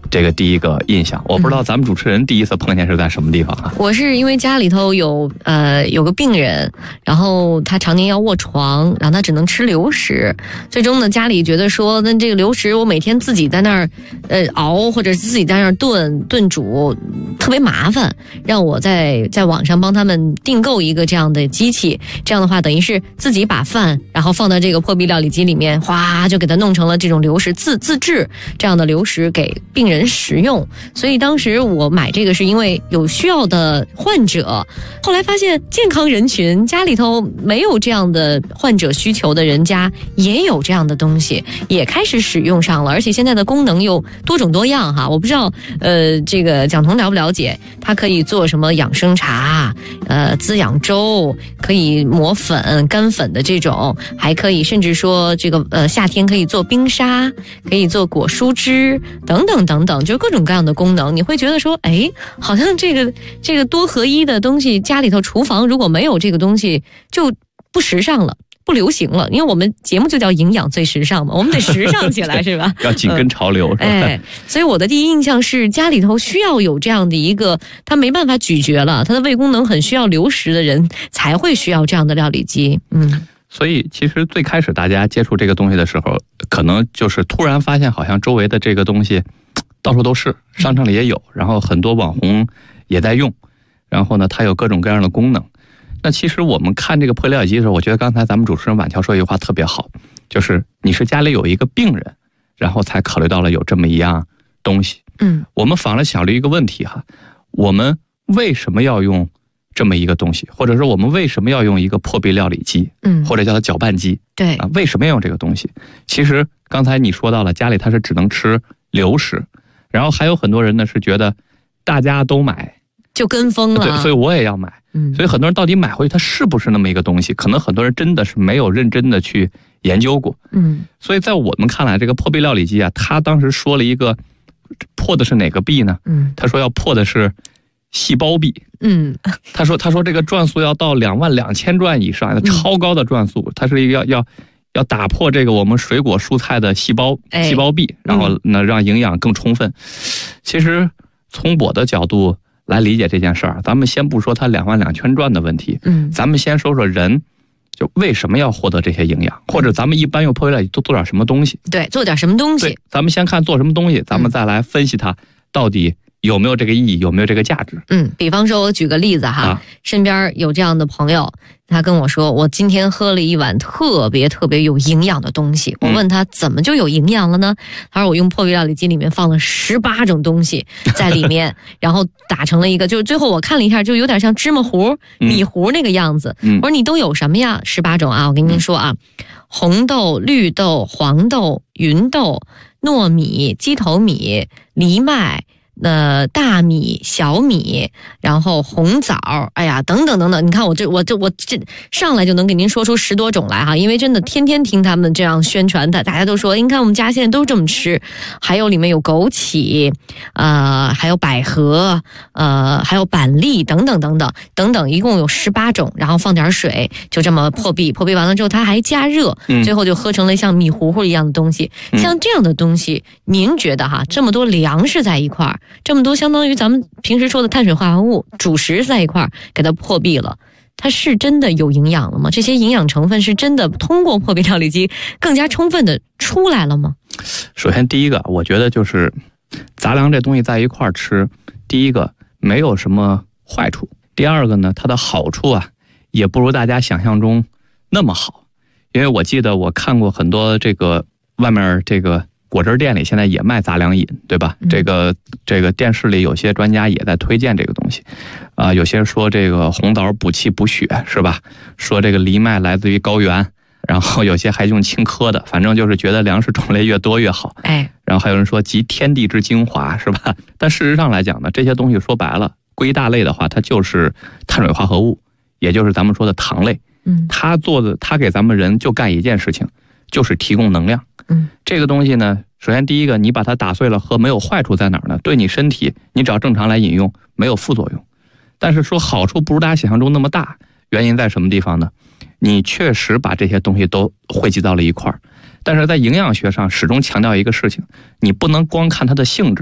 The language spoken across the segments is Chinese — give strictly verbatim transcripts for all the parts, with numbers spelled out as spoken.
这个第一个印象。我不知道咱们主持人第一次碰见是在什么地方啊？ 我是因为家里头有呃有个病人，然后他常年要卧床，然后他只能吃流食。最终呢，家里觉得说，那这个流食我每天自己在那儿呃熬，或者自己在那儿炖炖煮，特别麻烦，让我在在网上帮他们订购一个这样的机器。这样的话，等于是自己把饭然后放到这个破壁料理机里面，哗就给它弄成了这种流食，自自制这样的流食给病人食用。所以当时我买这个是因为有需要的患者，后来发现健康人群家里头没有这样的患者需求的人家也有这样的东西，也开始使用上了，而且现在的功能又多种多样哈。我不知道呃这个蒋彤了不了解，它可以做什么养生茶，呃滋养粥，可以磨粉干粉的这种，还可以甚至说这个呃夏天可以做冰沙，可以做果蔬汁等等等等，就各种各样的功能。你会觉得说，哎，好像这个这个多合一的东西，家里头厨房如果没有这个东西就不时尚了，不流行了。因为我们节目就叫营养最时尚嘛，我们得时尚起来是吧？ 要紧跟潮流、嗯、是吧？ 哎，所以我的第一印象是家里头需要有这样的一个，他没办法咀嚼了，他的胃功能很需要流食的人才会需要这样的料理机。嗯， 所以其实最开始大家接触这个东西的时候，可能就是突然发现好像周围的这个东西到处都是，商场里也有，然后很多网红也在用，然后呢它有各种各样的功能。那其实我们看这个破料理机的时候，我觉得刚才咱们主持人婉乔说一句话特别好，就是你是家里有一个病人，然后才考虑到了有这么一样东西。 嗯， 我们反而想了一个问题哈，我们为什么要用这么一个东西，或者说我们为什么要用一个破壁料理机， 嗯， 或者叫它搅拌机？ 对啊，为什么要用这个东西？其实刚才你说到了，家里它是只能吃流食，然后还有很多人呢是觉得大家都买就跟风了， 对，所以我也要买。 嗯， 所以很多人到底买回去它是不是那么一个东西，可能很多人真的是没有认真的去研究过。 嗯， 所以在我们看来，这个破壁料理机啊，他当时说了一个破的是哪个壁呢？ 嗯， 他说要破的是细胞壁。 嗯， 他说他说这个转速要到两万两千转以上，超高的转速，它是一个要要要打破这个我们水果蔬菜的细胞细胞壁，然后呢让营养更充分。其实从我的角度来理解这件事儿，咱们先不说它两万两千转的问题， 嗯， 咱们先说说人就为什么要获得这些营养，或者咱们一般用破壁料理做做点什么东西。 对，做点什么东西。 对，咱们先看做什么东西，咱们再来分析它到底有没有这个意义，有没有这个价值。 嗯，比方说我举个例子哈，啊、身边有这样的朋友，他跟我说，我今天喝了一碗特别特别有营养的东西。我问他怎么就有营养了呢？他说我用破壁料理机里面放了十八种东西在里面，然后打成了一个，就是最后我看了一下，就有点像芝麻糊、米糊那个样子。嗯、我说你都有什么呀？十八种啊，我跟您说啊，红豆、绿豆、黄豆、芸豆、糯米、鸡头米、藜麦。呃，大米、小米，然后红枣，哎呀，等等等等，你看我这我这我这上来就能给您说出十多种来哈，因为真的天天听他们这样宣传的，大家都说，你看我们家现在都这么吃，还有里面有枸杞，呃，还有百合，呃，还有板栗等等等等等等，一共有十八种，然后放点水，就这么破壁，破壁完了之后它还加热，最后就喝成了像米糊糊一样的东西。嗯、像这样的东西，您觉得哈，这么多粮食在一块儿？这么多相当于咱们平时说的碳水化合物主食在一块儿给它破壁了，它是真的有营养了吗？这些营养成分是真的通过破壁料理机更加充分的出来了吗？ 首先第一个，我觉得就是杂粮这东西在一块儿吃，第一个没有什么坏处，第二个呢，它的好处啊也不如大家想象中那么好。因为我记得我看过很多这个外面这个果汁店里现在也卖杂粮饮，对吧？嗯、这个这个电视里有些专家也在推荐这个东西，啊、呃，有些人说这个红枣补气补血，是吧？说这个藜麦来自于高原，然后有些还用青稞的，反正就是觉得粮食种类越多越好。哎，然后还有人说集天地之精华，是吧？但事实上来讲呢，这些东西说白了，归大类的话，它就是碳水化合物，也就是咱们说的糖类。嗯，它做的，它给咱们人就干一件事情，就是提供能量。嗯，这个东西呢，首先第一个，你把它打碎了喝，没有坏处在哪儿呢？对你身体，你只要正常来饮用，没有副作用。但是说好处不如大家想象中那么大，原因在什么地方呢？你确实把这些东西都汇集到了一块儿，但是在营养学上始终强调一个事情，你不能光看它的性质，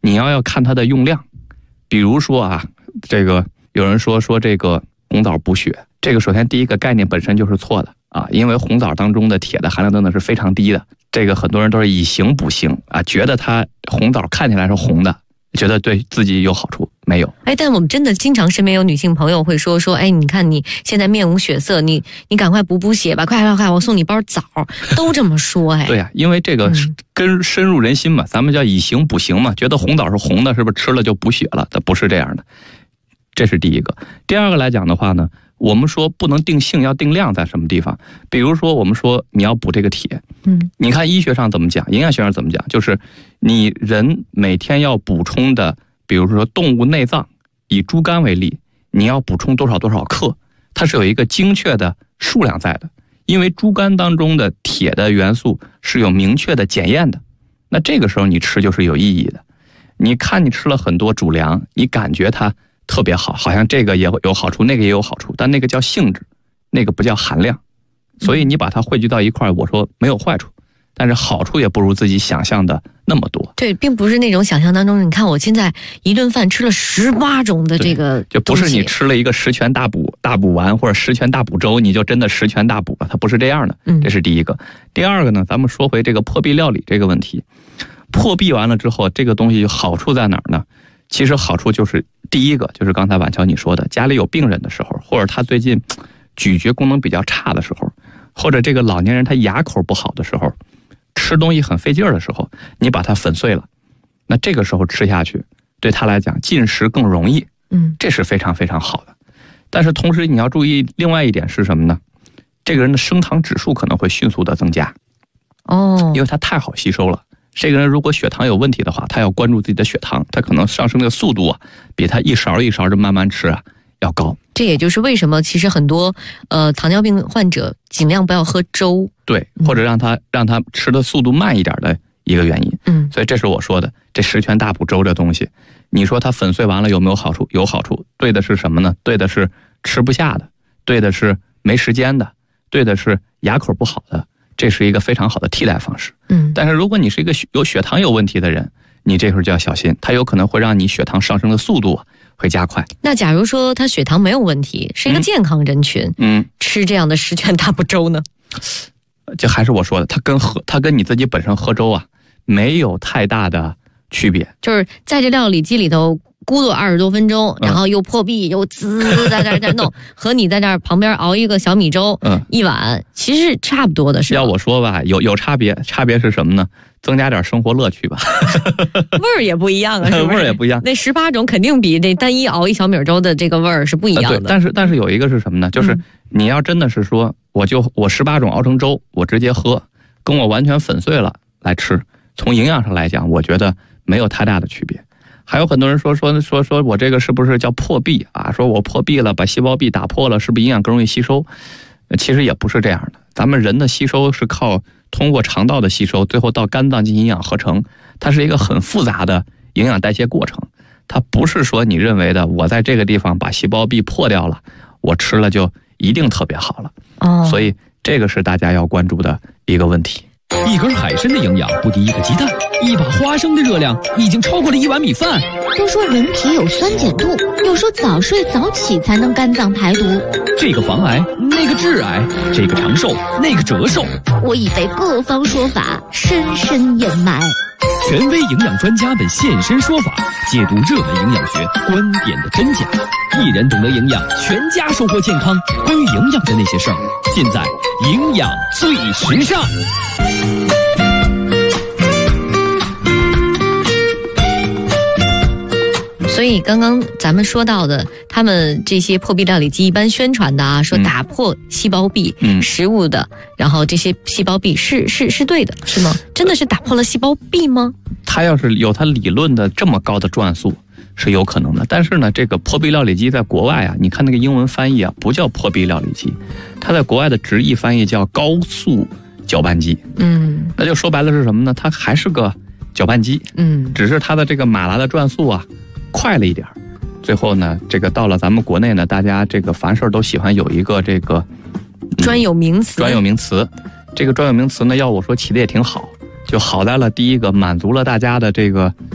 你要要看它的用量。比如说啊，这个有人说说这个红枣补血，这个首先第一个概念本身就是错的啊，因为红枣当中的铁的含量等等是非常低的。这个很多人都是以形补形啊，觉得它红枣看起来是红的，觉得对自己有好处，没有。 哎，但我们真的经常身边有女性朋友会说说，哎，你看你现在面无血色，你你赶快补补血吧，快快快，我送你包枣，都这么说哎。 对呀、啊，因为这个跟深入人心嘛，咱们叫以形补形嘛，觉得红枣是红的，是不是吃了就补血了？它不是这样的，这是第一个。第二个来讲的话呢，我们说不能定性，要定量在什么地方？比如说我们说你要补这个铁，嗯，你看医学上怎么讲，营养学上怎么讲，就是你人每天要补充的，比如说动物内脏，以猪肝为例，你要补充多少多少克，它是有一个精确的数量在的，因为猪肝当中的铁的元素是有明确的检验的，那这个时候你吃就是有意义的。你看你吃了很多主粮，你感觉它特别好，好像这个也有好处，那个也有好处，但那个叫性质，那个不叫含量。所以你把它汇聚到一块，我说没有坏处，但是好处也不如自己想象的那么多。 对，并不是那种想象当中，你看我现在一顿饭吃了十八种的这个， 就不是你吃了一个十全大补大补丸或者十全大补粥，你就真的十全大补了，它不是这样的。这是第一个。第二个呢，咱们说回这个破壁料理这个问题。破壁完了之后，这个东西好处在哪儿呢？其实好处就是第一个，就是刚才婉乔你说的，家里有病人的时候，或者他最近咀嚼功能比较差的时候，或者这个老年人他牙口不好的时候，吃东西很费劲儿的时候，你把它粉碎了，那这个时候吃下去对他来讲进食更容易，嗯，这是非常非常好的。但是同时你要注意另外一点是什么呢？这个人的升糖指数可能会迅速的增加，哦，因为他太好吸收了。这个人如果血糖有问题的话，他要关注自己的血糖，他可能上升的速度啊，比他一勺一勺的慢慢吃啊要高。 这也就是为什么其实很多呃糖尿病患者尽量不要喝粥， 对，或者让他让他吃的速度慢一点的一个原因。嗯，所以这是我说的这十全大补粥这东西，你说它粉碎完了有没有好处？有好处。对的是什么呢？对的是吃不下的，对的是没时间的，对的是牙口不好的。这是一个非常好的替代方式。嗯，但是如果你是一个有血糖有问题的人，你这时候就要小心，它有可能会让你血糖上升的速度会加快。 那假如说他血糖没有问题，是一个健康人群，嗯，吃这样的十全大补粥呢？ 就还是我说的，它跟喝，它跟你自己本身喝粥啊，没有太大的区别。 就是在这料理机里头咕嘟二十多分钟，然后又破壁又滋在这在弄，和你在这旁边熬一个小米粥，嗯，一碗其实差不多的是。 要我说吧，有有差别，差别是什么呢？增加点生活乐趣吧。 味儿也不一样啊，是不是？ 味儿也不一样。 那十八种肯定比那单一熬一小米粥的这个味儿是不一样的。 呃、对，但是但是有一个是什么呢？就是你要真的是说，我就我十八种熬成粥，我直接喝，跟我完全粉碎了来吃，从营养上来讲，我觉得没有太大的区别。还有很多人说说说说我这个是不是叫破壁啊？说我破壁了，把细胞壁打破了，是不是营养更容易吸收？其实也不是这样的。咱们人的吸收是靠通过肠道的吸收，最后到肝脏进行营养合成，它是一个很复杂的营养代谢过程。它不是说你认为的我在这个地方把细胞壁破掉了，我吃了就一定特别好了。哦，所以这个是大家要关注的一个问题。 一根海参的营养不敌一个鸡蛋，一把花生的热量已经超过了一碗米饭。 都说人体有酸碱度，又说早睡早起才能肝脏排毒。 这个防癌，那个致癌，这个长寿，那个折寿。 我已被各方说法深深掩埋。 权威营养专家们现身说法，解读热门营养学观点的真假。一人懂得营养，全家收获健康。关于营养的那些事儿，尽在营养最时尚。 所以刚刚咱们说到的，他们这些破壁料理机一般宣传的啊，说打破细胞壁、嗯、食物的，然后这些细胞壁是是是对的，是吗？真的是打破了细胞壁吗？ 它要是有它理论的这么高的转速，是有可能的。但是呢，这个破壁料理机在国外啊，你看那个英文翻译啊，不叫破壁料理机，它在国外的直译翻译叫高速搅拌机。嗯，那就说白了是什么呢？它还是个搅拌机，嗯，只是它的这个马达的转速啊快了一点。最后呢，这个到了咱们国内呢，大家这个凡事都喜欢有一个这个、 嗯、专有名词。 专有名词，这个专有名词呢，要我说起的也挺好，就好在了第一个满足了大家的这个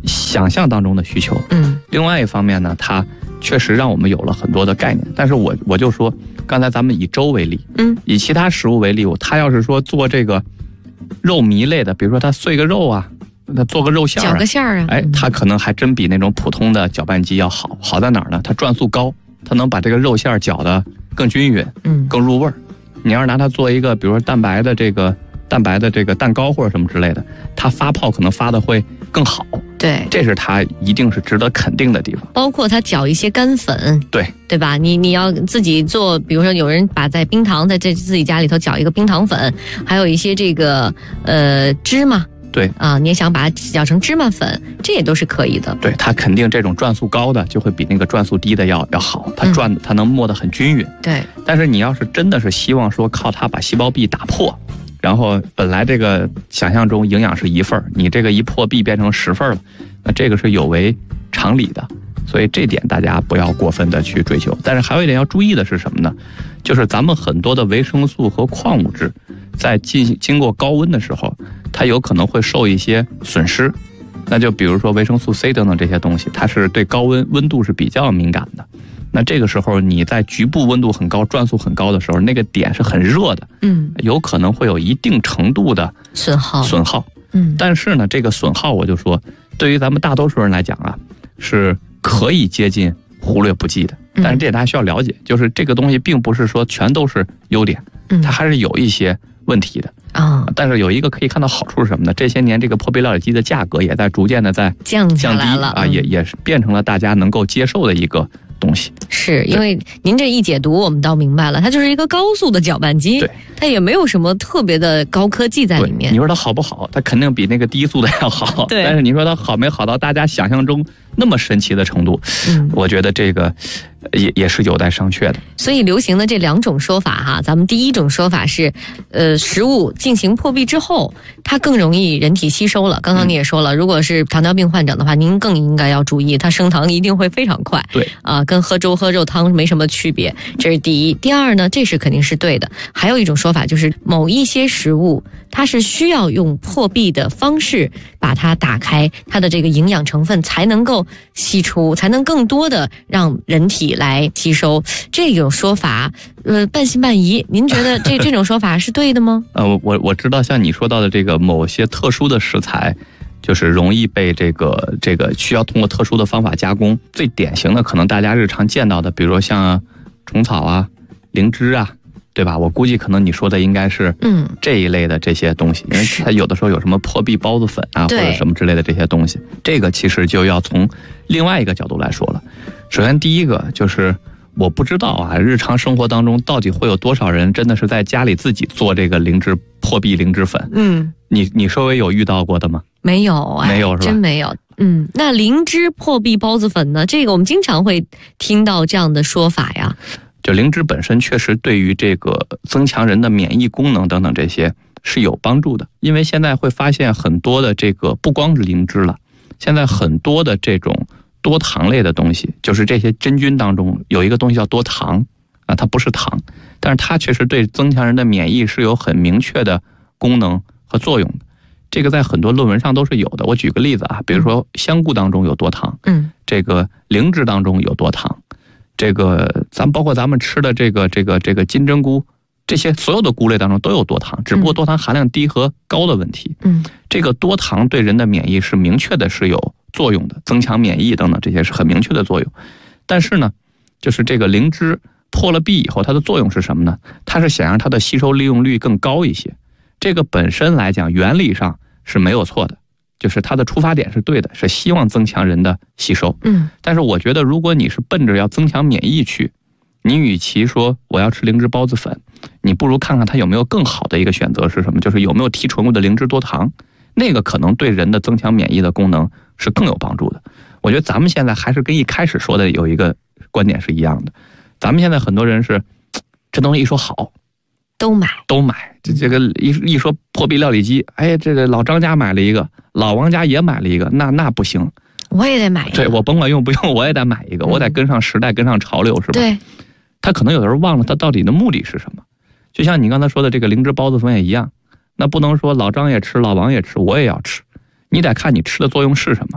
想象当中的需求。 嗯， 另外一方面呢，它确实让我们有了很多的概念。但是我我就说，刚才咱们以粥为例， 嗯， 以其他食物为例，他要是说做这个肉糜类的，比如说他碎个肉啊，他做个肉馅儿、啊， 搅个馅儿啊， 哎，他可能还真比那种普通的搅拌机要好。好在哪儿呢？它转速高，它能把这个肉馅儿搅得更均匀， 嗯， 更入味儿。你要是拿它做一个，比如说蛋白的这个蛋白的这个蛋糕或者什么之类的，它发泡可能发的会更好。 对， 这是它一定是值得肯定的地方。 包括它搅一些干粉， 对对吧？你你要自己做，比如说有人把在冰糖在这自己家里头搅一个冰糖粉，还有一些这个呃芝麻。 对啊，你也想把它搅成芝麻粉，这也都是可以的。 对，它肯定这种转速高的就会比那个转速低的要要好，它转、嗯、它能磨得很均匀。 对， 但是你要是真的是希望说靠它把细胞壁打破，然后本来这个想象中营养是一份，你这个一破壁变成十份了，那这个是有违常理的。所以这点大家不要过分的去追求。但是还有一点要注意的是什么呢？就是咱们很多的维生素和矿物质在进经过高温的时候，它有可能会受一些损失。那就比如说维生素 C 等等这些东西，它是对高温温度是比较敏感的。那这个时候你在局部温度很高、转速很高的时候，那个点是很热的， 嗯， 有可能会有一定程度的损耗。 损耗， 嗯， 但是呢，这个损耗我就说，对于咱们大多数人来讲啊，是可以接近忽略不计的。但是这大家需要了解，就是这个东西并不是说全都是优点，它还是有一些问题的啊、嗯。 但是有一个可以看到好处是什么呢？这些年这个破壁料理机的价格也在逐渐的在降降低了啊，也也是变成了大家能够接受的一个东西。 是因为您这一解读，我们倒明白了，它就是一个高速的搅拌机， 对， 它也没有什么特别的高科技在里面。 你说它好不好？它肯定比那个低速的要好。 对， 但是你说它好没好到大家想象中那么神奇的程度？嗯，我觉得这个也也是有待商榷的。 所以流行的这两种说法哈，咱们第一种说法是，呃，食物进行破壁之后，它更容易人体吸收了。刚刚你也说了，嗯、如果是糖尿病患者的话，您更应该要注意，它升糖一定会非常快。 对啊、呃，跟喝粥喝肉汤没什么区别，这是第一。第二呢，这是肯定是对的。还有一种说法就是，某一些食物它是需要用破壁的方式把它打开，它的这个营养成分才能够析出，才能更多的让人体来吸收。这种说法，呃，半信半疑。您觉得这这种说法是对的吗？ 呃，我我知道，像你说到的这个某些特殊的食材，就是容易被这个这个需要通过特殊的方法加工。最典型的，可能大家日常见到的，比如说像虫草啊、灵芝啊，对吧？我估计可能你说的应该是嗯这一类的这些东西，因为它有的时候有什么破壁包子粉啊，或者什么之类的这些东西。这个其实就要从另外一个角度来说了。首先，第一个就是我不知道啊，日常生活当中到底会有多少人真的是在家里自己做这个灵芝破壁灵芝粉？嗯，你你稍微有遇到过的吗？ 没有，哎， 没有是吧？ 真没有。嗯，那灵芝破壁包子粉呢？这个我们经常会听到这样的说法呀。 就灵芝本身确实对于这个增强人的免疫功能等等这些是有帮助的，因为现在会发现很多的这个不光是灵芝了，现在很多的这种多糖类的东西，就是这些真菌当中有一个东西叫多糖啊，它不是糖，但是它确实对增强人的免疫是有很明确的功能和作用的。这个在很多论文上都是有的。我举个例子啊，比如说香菇当中有多糖，嗯，这个灵芝当中有多糖，这个咱包括咱们吃的这个这个这个金针菇，这些所有的菇类当中都有多糖，只不过多糖含量低和高的问题。嗯，这个多糖对人的免疫是明确的是有作用的，增强免疫等等这些是很明确的作用。但是呢，就是这个灵芝破了壁以后，它的作用是什么呢？它是想让它的吸收利用率更高一些。这个本身来讲，原理上是没有错的，就是它的出发点是对的，是希望增强人的吸收。嗯，但是我觉得，如果你是奔着要增强免疫去，你与其说我要吃灵芝孢子粉，你不如看看它有没有更好的一个选择是什么，就是有没有提纯过的灵芝多糖，那个可能对人的增强免疫的功能是更有帮助的。我觉得咱们现在还是跟一开始说的有一个观点是一样的，咱们现在很多人是这东西一说好都买都买，这这个一一说破壁料理机，哎，这个老张家买了一个，老王家也买了一个，那那不行， 我也得买一个。 对，我甭管用不用，我也得买一个，嗯、我得跟上时代，跟上潮流，是吧？ 对。 他可能有的时候忘了他到底的目的是什么，就像你刚才说的这个灵芝孢子粉也一样，那不能说老张也吃，老王也吃，我也要吃，你得看你吃的作用是什么。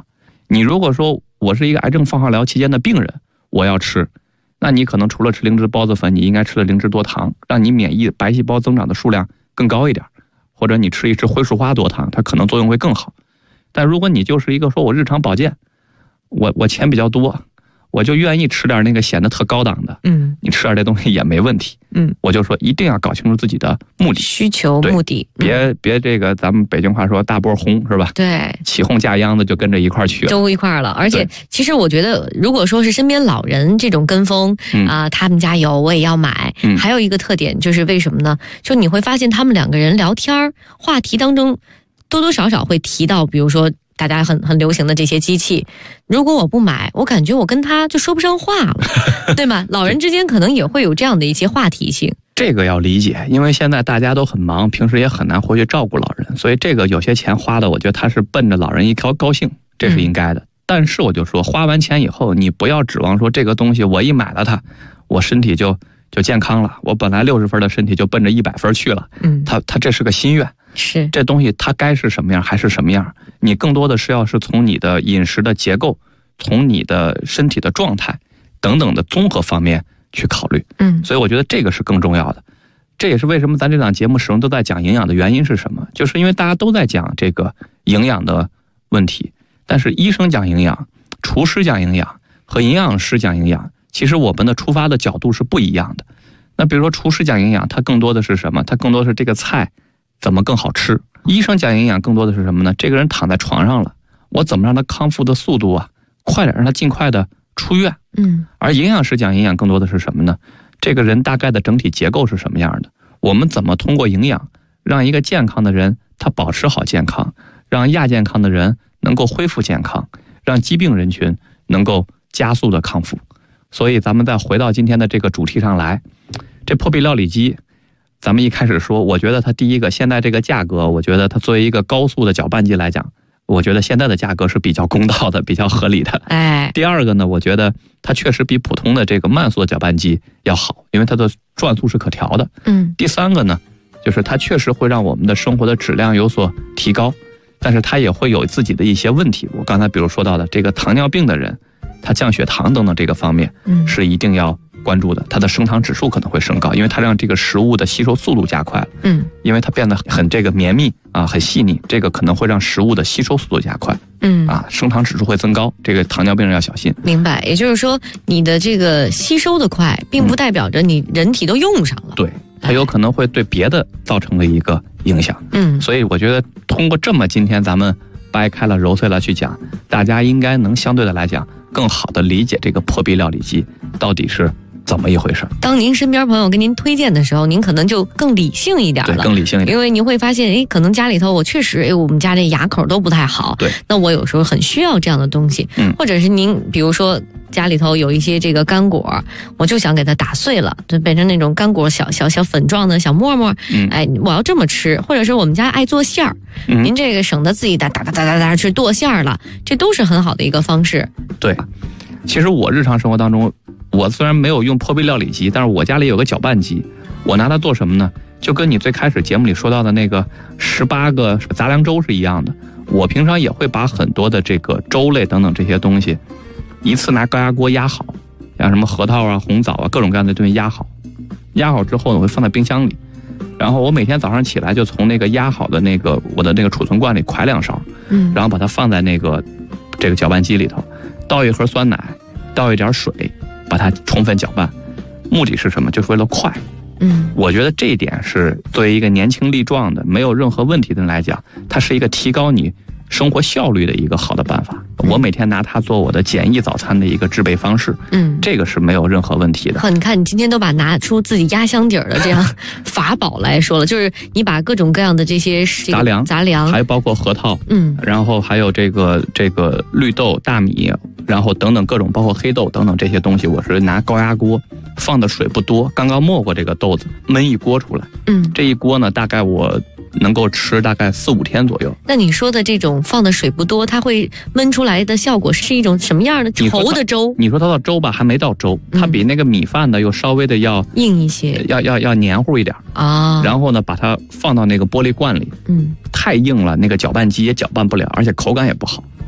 你如果说我是一个癌症放化疗期间的病人，我要吃，那你可能除了吃灵芝孢子粉，你应该吃的灵芝多糖，让你免疫白细胞增长的数量更高一点，或者你吃一吃灰树花多糖，它可能作用会更好。但如果你就是一个说我日常保健，我我钱比较多，我就愿意吃点那个显得特高档的， 嗯， 你吃点这东西也没问题， 嗯， 我就说一定要搞清楚自己的目的、 需求、目的， 别别这个咱们北京话说大波轰是吧？ 对， 起哄架秧子就跟着一块儿去了， 都一块儿了。而且其实我觉得，如果说是身边老人这种跟风啊、 嗯呃，他们家有我也要买、 嗯， 还有一个特点就是为什么呢？就你会发现他们两个人聊天话题当中多多少少会提到，比如说大家很很流行的这些机器，如果我不买，我感觉我跟他就说不上话了，对吗？老人之间可能也会有这样的一些话题性。 这个要理解，因为现在大家都很忙，平时也很难回去照顾老人，所以这个有些钱花的，我觉得他是奔着老人一条高兴，这是应该的。嗯、但是我就说，花完钱以后，你不要指望说这个东西我一买了它，我身体就就健康了，我本来六十分的身体就奔着一百分去了。嗯，他他这是个心愿。 是， 这东西它该是什么样还是什么样，你更多的是要是从你的饮食的结构，从你的身体的状态等等的综合方面去考虑。嗯，所以我觉得这个是更重要的。这也是为什么咱这档节目始终都在讲营养的原因是什么？就是因为大家都在讲这个营养的问题，但是医生讲营养，厨师讲营养和营养师讲营养，其实我们的出发的角度是不一样的。那比如说厨师讲营养，它更多的是什么？它更多的是这个菜怎么更好吃。医生讲营养更多的是什么呢？这个人躺在床上了，我怎么让他康复的速度啊快点，让他尽快的出院。嗯，而营养师讲营养更多的是什么呢？这个人大概的整体结构是什么样的？我们怎么通过营养让一个健康的人他保持好健康，让亚健康的人能够恢复健康，让疾病人群能够加速的康复。所以咱们再回到今天的这个主题上来，这破壁料理机，咱们一开始说，我觉得它第一个，现在这个价格，我觉得它作为一个高速的搅拌机来讲，我觉得现在的价格是比较公道的，比较合理的。哎，第二个呢，我觉得它确实比普通的这个慢速的搅拌机要好，因为它的转速是可调的。嗯。第三个呢，就是它确实会让我们的生活的质量有所提高，但是它也会有自己的一些问题。我刚才比如说到的这个糖尿病的人，他降血糖等等这个方面，嗯，是一定要关注的。它的升糖指数可能会升高，因为它让这个食物的吸收速度加快了。嗯，因为它变得很这个绵密啊，很细腻，这个可能会让食物的吸收速度加快。嗯，啊，升糖指数会增高，这个糖尿病人要小心。 明白，也就是说，你的这个吸收的快，并不代表着你人体都用上了。 嗯、对，它有可能会对别的造成了一个影响。嗯，所以我觉得通过这么今天咱们掰开了揉碎了去讲，大家应该能相对的来讲更好的理解这个破壁料理机到底是怎么一回事。 当您身边朋友跟您推荐的时候，您可能就更理性一点了。 对，更理性一点。 因为您会发现，哎，可能家里头我确实，哎，我们家这牙口都不太好。 对。 那我有时候很需要这样的东西。嗯。或者是您，比如说家里头有一些这个干果，我就想给它打碎了，就变成那种干果小小小粉状的小沫沫。嗯。哎，我要这么吃，或者是我们家爱做馅儿，嗯，您这个省得自己打打打打打打去剁馅儿了，这都是很好的一个方式。 对。其实我日常生活当中，我虽然没有用破壁料理机，但是我家里有个搅拌机，我拿它做什么呢？就跟你最开始节目里说到的那个十八个杂粮粥是一样的。我平常也会把很多的这个粥类等等这些东西，一次拿高压锅压好，像什么核桃啊、红枣啊，各种各样的东西压好，压好之后呢，我会放在冰箱里，然后我每天早上起来就从那个压好的那个我的那个储存罐里㧟两勺，嗯，然后把它放在那个这个搅拌机里头，倒一盒酸奶，倒一点水，把它充分搅拌，目的是什么？就是为了快。嗯，我觉得这一点是作为一个年轻力壮的、没有任何问题的人来讲，它是一个提高你生活效率的一个好的办法。我每天拿它做我的简易早餐的一个制备方式，嗯，这个是没有任何问题的。 你看，你今天都把拿出自己压箱底儿的这样法宝来说了，就是你把各种各样的这些杂粮、 杂粮， 还包括核桃，嗯，然后还有这个这个绿豆、大米，然后等等各种，包括黑豆等等这些东西，我是拿高压锅，放的水不多，刚刚没过这个豆子，焖一锅出来，嗯，这一锅呢，大概我能够吃大概四五天左右。 那你说的这种放的水不多，它会焖出来的效果是一种什么样的稠的粥？ 你说它到粥吧，还没到粥，它比那个米饭呢又稍微的要硬一些， 要要要黏糊一点啊。然后呢，把它放到那个玻璃罐里，嗯，太硬了，那个搅拌机也搅拌不了，而且口感也不好。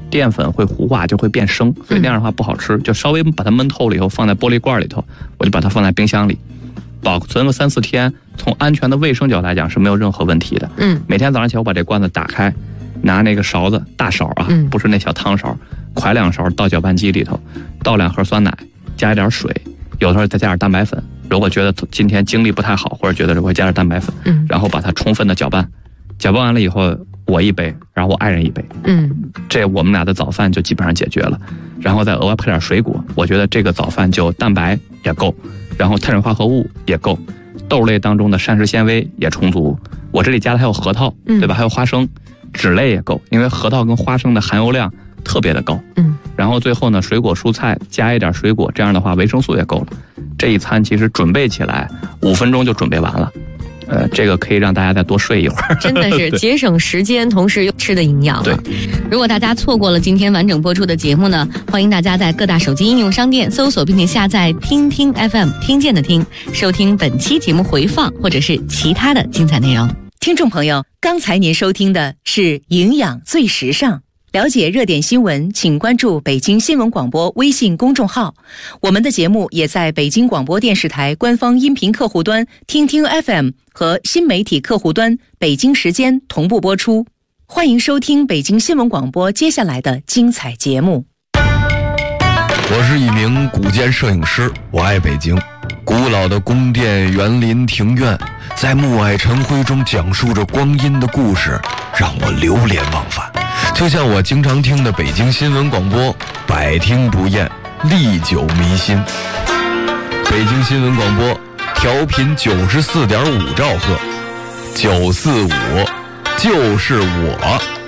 淀粉会糊化，就会变生，所以那样的话不好吃。就稍微把它焖透了以后，放在玻璃罐里头，我就把它放在冰箱里，保存个三四天。从安全的卫生角度来讲是没有任何问题的。 嗯， 每天早上起来我把这罐子打开，拿那个勺子，大勺啊， 嗯、 不是那小汤勺，㧟两勺到搅拌机里头，倒两盒酸奶，加一点水，有的时候再加点蛋白粉。如果觉得今天精力不太好，或者觉得我会加点蛋白粉， 嗯， 然后把它充分的搅拌，搅拌完了以后，我一杯，然后我爱人一杯， 嗯， 这我们俩的早饭就基本上解决了，然后再额外配点水果，我觉得这个早饭就蛋白也够，然后碳水化合物也够，豆类当中的膳食纤维也充足，我这里加的还有核桃，对吧？还有花生，脂类也够，因为核桃跟花生的含油量特别的高， 嗯， 然后最后呢，水果蔬菜加一点水果，这样的话维生素也够了。这一餐其实准备起来五分钟就准备完了，呃，这个可以让大家再多睡一会儿， 真的是节省时间，同时又吃的营养了。 对， 如果大家错过了今天完整播出的节目呢，欢迎大家在各大手机应用商店搜索并且下载听听 F M， 听见的听，收听本期节目回放或者是其他的精彩内容。 听众朋友，刚才您收听的是营养最时尚。了解热点新闻，请关注北京新闻广播微信公众号。我们的节目也在北京广播电视台官方音频客户端听听 F M 和新媒体客户端北京时间同步播出。欢迎收听北京新闻广播接下来的精彩节目。 我是一名古建摄影师，我爱北京。古老的宫殿、园林、庭院，在暮霭晨辉中讲述着光阴的故事，让我流连忘返。就像我经常听的北京新闻广播，百听不厌，历久弥新。北京新闻广播调频九十四点五兆赫，九四五就是我。